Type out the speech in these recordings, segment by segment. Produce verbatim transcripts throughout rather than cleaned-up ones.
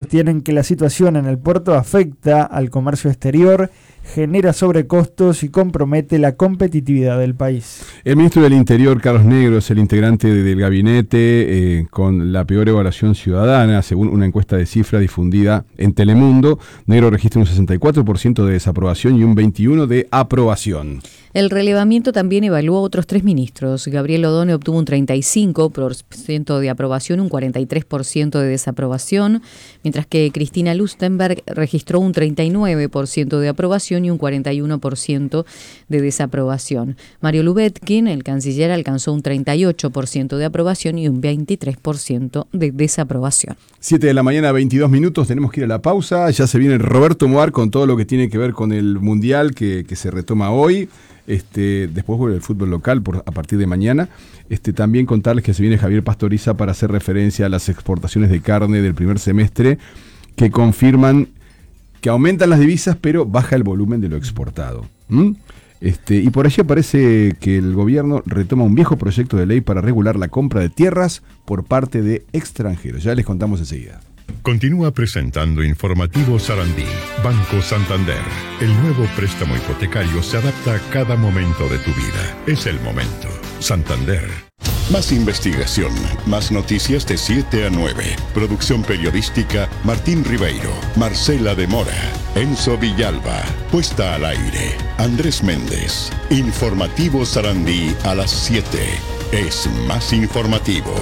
sostienen que la situación en el puerto afecta al comercio exterior, genera sobrecostos y compromete la competitividad del país. El ministro del Interior, Carlos Negro, es el integrante del gabinete eh, con la peor evaluación ciudadana, según una encuesta de cifra difundida en Telemundo. Negro registra un sesenta y cuatro por ciento de desaprobación y un veintiuno por ciento de aprobación. El relevamiento también evaluó a otros tres ministros. Gabriel Odone obtuvo un treinta y cinco por ciento de aprobación, un cuarenta y tres por ciento de desaprobación, mientras que Cristina Lustenberg registró un treinta y nueve por ciento de aprobación y un cuarenta y uno por ciento de desaprobación. Mario Lubetkin, el canciller, alcanzó un treinta y ocho por ciento de aprobación y un veintitrés por ciento de desaprobación. siete de la mañana, veintidós minutos, tenemos que ir a la pausa. Ya se viene Roberto Moar con todo lo que tiene que ver con el Mundial que, que se retoma hoy. Este, después vuelve el fútbol local por, a partir de mañana. Este, también contarles que se viene Javier Pastoriza para hacer referencia a las exportaciones de carne del primer semestre, que confirman que aumentan las divisas, pero baja el volumen de lo exportado. ¿Mm? Este, y por allí aparece que el gobierno retoma un viejo proyecto de ley para regular la compra de tierras por parte de extranjeros. Ya les contamos enseguida. Continúa presentando Informativo Sarandí. Banco Santander. El nuevo préstamo hipotecario se adapta a cada momento de tu vida. Es el momento. Santander. Más investigación, más noticias de siete a nueve. Producción periodística Martín Ribeiro, Marcela de Mora, Enzo Villalba. Puesta al aire Andrés Méndez. Informativo Sarandí a las siete. Es más informativo.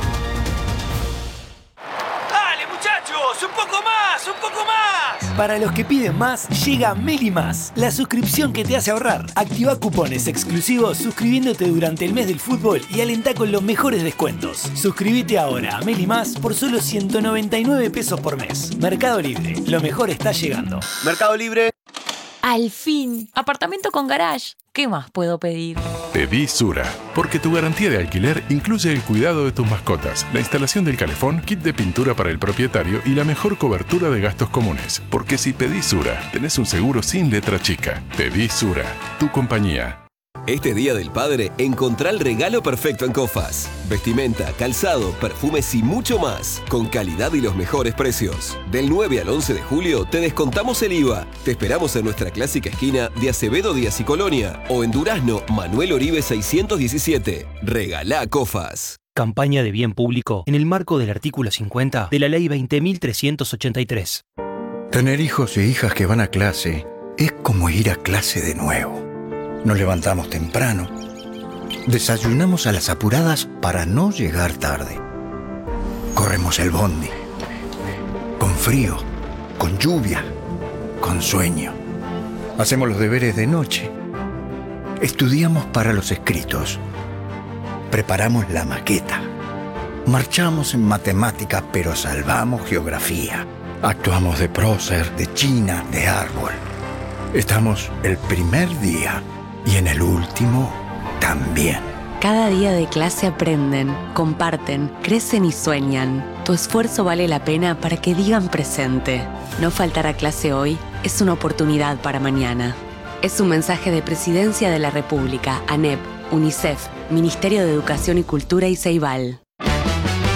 ¡Un poco más! ¡Un poco más! Para los que piden más, llega Meli Más, la suscripción que te hace ahorrar. Activa cupones exclusivos suscribiéndote durante el mes del fútbol y alentá con los mejores descuentos. Suscríbete ahora a Meli Más por solo ciento noventa y nueve pesos por mes. Mercado Libre, lo mejor está llegando. Mercado Libre. Al fin, apartamento con garage. ¿Qué más puedo pedir? Pedí Sura, porque tu garantía de alquiler incluye el cuidado de tus mascotas, la instalación del calefón, kit de pintura para el propietario y la mejor cobertura de gastos comunes. Porque si pedís Sura, tenés un seguro sin letra chica. Pedí Sura, tu compañía. Este Día del Padre, encontrá el regalo perfecto en Cofas. Vestimenta, calzado, perfumes y mucho más, con calidad y los mejores precios. Del nueve al once de julio te descontamos el I V A. Te esperamos en nuestra clásica esquina de Acevedo Díaz y Colonia o en Durazno, Manuel Oribe seiscientos diecisiete. Regalá Cofas. Campaña de bien público en el marco del artículo cincuenta de la Ley veinte mil trescientos ochenta y tres. Tener hijos e hijas que van a clase es como ir a clase de nuevo. Nos levantamos temprano, desayunamos a las apuradas para no llegar tarde. Corremos el bondi, con frío, con lluvia, con sueño. Hacemos los deberes de noche. Estudiamos para los escritos. Preparamos la maqueta. Marchamos en matemáticas, pero salvamos geografía. Actuamos de prócer, de china, de árbol. Estamos el primer día. Y en el último, también. Cada día de clase aprenden, comparten, crecen y sueñan. Tu esfuerzo vale la pena para que digan presente. No faltar a clase hoy es una oportunidad para mañana. Es un mensaje de Presidencia de la República, ANEP, UNICEF, Ministerio de Educación y Cultura y Ceibal.